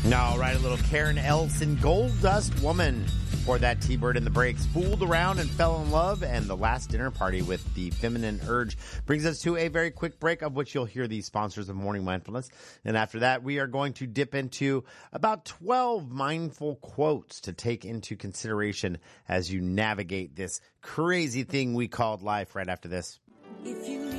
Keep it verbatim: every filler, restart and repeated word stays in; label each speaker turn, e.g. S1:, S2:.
S1: All right, a little Karen Elson, Gold Dust Woman. For that T-Bird in the Breaks, Fooled Around and Fell in Love, and The Last Dinner Party with The Feminine Urge brings us to a very quick break, of which you'll hear the sponsors of Morning Mindfulness. And after that, we are going to dip into about twelve mindful quotes to take into consideration as you navigate this crazy thing we called life right after this.
S2: If you